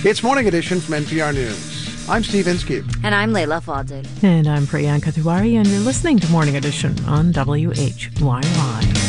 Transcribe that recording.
It's Morning Edition from NPR News. I'm Steve Inskeep. And I'm Layla Fadil. And I'm Priyanka Tiwari, and you're listening to Morning Edition on WHYY.